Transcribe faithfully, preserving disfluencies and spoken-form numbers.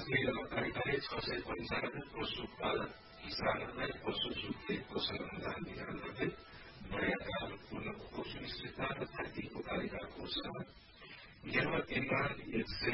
केही कार्यकारी छ सय पन्चानब्बे पशु उत्पादक किसानहरूलाई पशु सुत्ने पोषण अनुदान वितरण गर्दै नयाँ काल पूर्णको सुनिश्चितता तथा दिगो कार्यकाल घोषणा। निर्माण एक सय